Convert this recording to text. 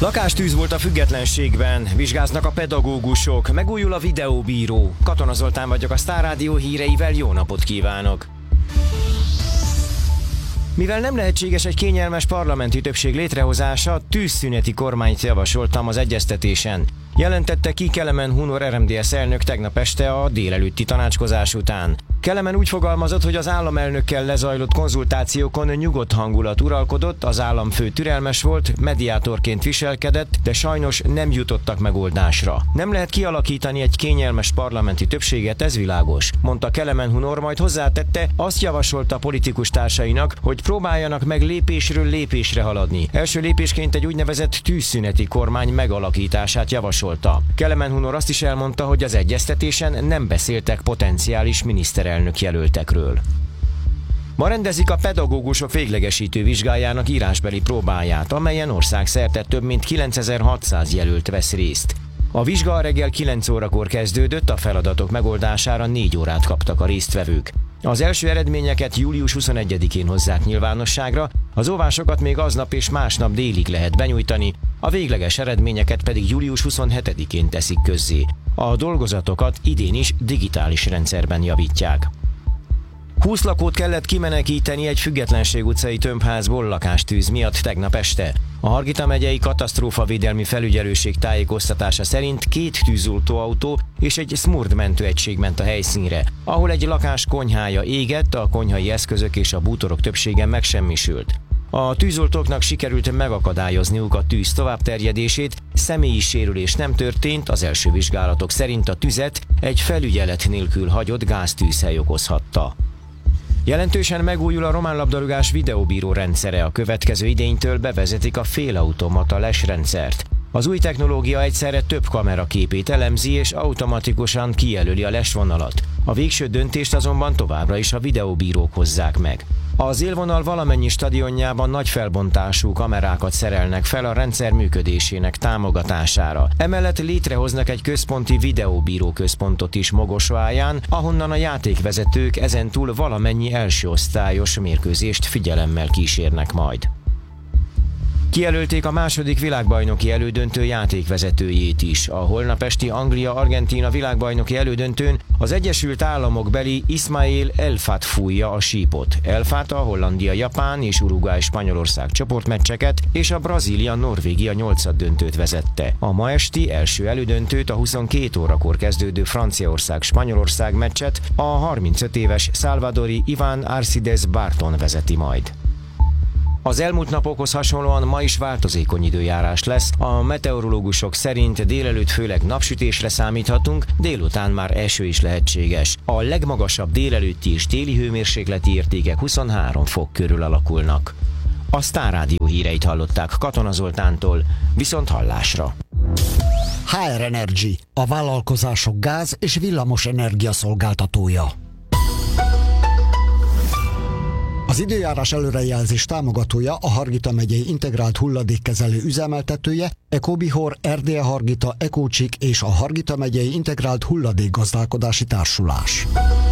Lakástűz volt a Függetlenségben, vizsgáznak a pedagógusok, megújul a videóbíró. Katona Zoltán vagyok, a Sztár Rádió híreivel, jó napot kívánok! Mivel nem lehetséges egy kényelmes parlamenti többség létrehozása, tűzszüneti kormányt javasoltam az egyeztetésen. Jelentette ki Kelemen Hunor RMDSZ elnök tegnap este a délelőtti tanácskozás után. Kelemen úgy fogalmazott, hogy az államelnökkel lezajlott konzultációkon nyugodt hangulat uralkodott, az államfő türelmes volt, mediátorként viselkedett, de sajnos nem jutottak megoldásra. Nem lehet kialakítani egy kényelmes parlamenti többséget, ez világos, mondta Kelemen Hunor, majd hozzátette, azt javasolta politikus társainak, hogy próbáljanak meg lépésről lépésre haladni. Első lépésként egy úgynevezett tűzszüneti kormány megalakítását javasolta. Kelemen Hunor azt is elmondta, hogy az egyeztetésen nem beszéltek potenciális miniszterelnök jelöltekről. Ma rendezik a pedagógusok véglegesítő vizsgájának írásbeli próbáját, amelyen országszerte több mint 9600 jelölt vesz részt. A vizsga reggel 9 órakor kezdődött, a feladatok megoldására 4 órát kaptak a résztvevők. Az első eredményeket július 21-én hozzák nyilvánosságra, az óvásokat még aznap és másnap délig lehet benyújtani, a végleges eredményeket pedig július 27-én teszik közzé. A dolgozatokat idén is digitális rendszerben javítják. 20 lakót kellett kimenekíteni egy Függetlenség utcai tömbházból lakástűz miatt tegnap este. A Hargita megyei katasztrófavédelmi felügyelőség tájékoztatása szerint 2 tűzoltóautó és egy SMURD mentőegység ment a helyszínre, ahol egy lakás konyhája égett, a konyhai eszközök és a bútorok többsége megsemmisült. A tűzoltóknak sikerült megakadályozniuk a tűz továbbterjedését, személyi sérülés nem történt, az első vizsgálatok szerint a tüzet egy felügyelet nélkül hagyott gáztűzhely okozhatta. Jelentősen megújul a román labdarúgás videóbíró rendszere, a következő idénytől bevezetik a félautomata lesrendszert. Az új technológia egyszerre több kamera képét elemzi és automatikusan kijelöli a lesvonalat. A végső döntést azonban továbbra is a videóbírók hozzák meg. Az élvonal valamennyi stadionjában nagy felbontású kamerákat szerelnek fel a rendszer működésének támogatására. Emellett létrehoznak egy központi videóbíró központot is Mogosoáján, ahonnan a játékvezetők ezentúl valamennyi elsőosztályos mérkőzést figyelemmel kísérnek majd. Kijelölték a második világbajnoki elődöntő játékvezetőjét is. A holnap esti Anglia-Argentína világbajnoki elődöntőn az Egyesült Államok beli Ismail Elfat fújja a sípot. Elfat a Hollandia-Japán és Uruguay-Spanyolország csoportmeccseket és a Brazília-Norvégia 8-döntőt vezette. A ma esti első elődöntőt, a 22 órakor kezdődő Franciaország-Spanyolország meccset a 35 éves salvadori Iván Arcides Barton vezeti majd. Az elmúlt napokhoz hasonlóan ma is változékony időjárás lesz, a meteorológusok szerint délelőtt főleg napsütésre számíthatunk, délután már eső is lehetséges. A legmagasabb délelőtti és téli hőmérsékleti értékek 23 fok körül alakulnak. A Sztár Rádió híreit hallották Katona Zoltántól, viszont hallásra. HR Energy, a vállalkozások gáz- és villamos energia szolgáltatója. Az időjárás előrejelzés támogatója a Hargita megyei integrált hulladékkezelő üzemeltetője, Ecobihor, Erdélye Hargita, Ecócsik és a Hargita megyei integrált hulladékgazdálkodási társulás.